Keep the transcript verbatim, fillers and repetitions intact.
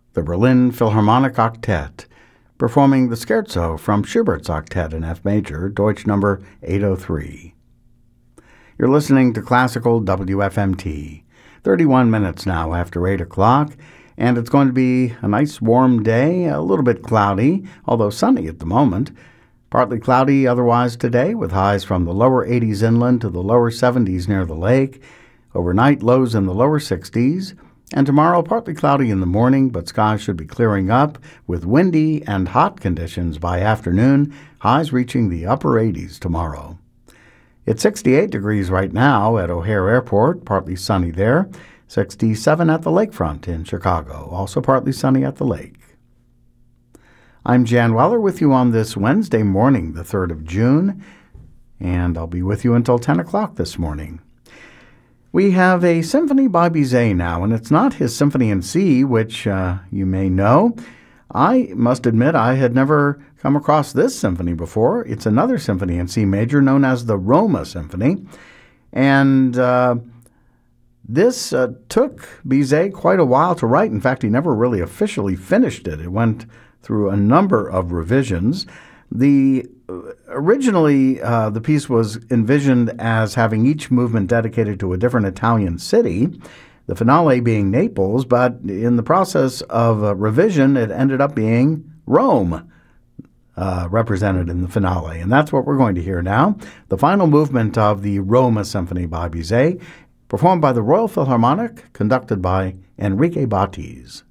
the Berlin Philharmonic Octet, performing the Scherzo from Schubert's Octet in F major, Deutsch number eight oh three. You're listening to Classical W F M T, thirty-one minutes now after eight o'clock, and it's going to be a nice warm day, a little bit cloudy, although sunny at the moment. Partly cloudy otherwise today, with highs from the lower eighties inland to the lower seventies near the lake. Overnight, lows in the lower sixties. And tomorrow, partly cloudy in the morning, but skies should be clearing up with windy and hot conditions by afternoon, highs reaching the upper eighties tomorrow. It's sixty-eight degrees right now at O'Hare Airport, partly sunny there. sixty-seven at the lakefront in Chicago, also partly sunny at the lake. I'm Jan Weller with you on this Wednesday morning, the third of June, and I'll be with you until ten o'clock this morning. We have a symphony by Bizet now, and it's not his Symphony in C, which uh, you may know. I must admit I had never come across this symphony before. It's another symphony in C major known as the Roma Symphony, and uh, this uh, took Bizet quite a while to write. In fact, he never really officially finished it. It went through a number of revisions. The originally, uh, the piece was envisioned as having each movement dedicated to a different Italian city, the finale being Naples, but in the process of uh, revision, it ended up being Rome, uh, represented in the finale. And that's what we're going to hear now, the final movement of the Roma Symphony by Bizet, performed by the Royal Philharmonic, conducted by Enrique Batiz.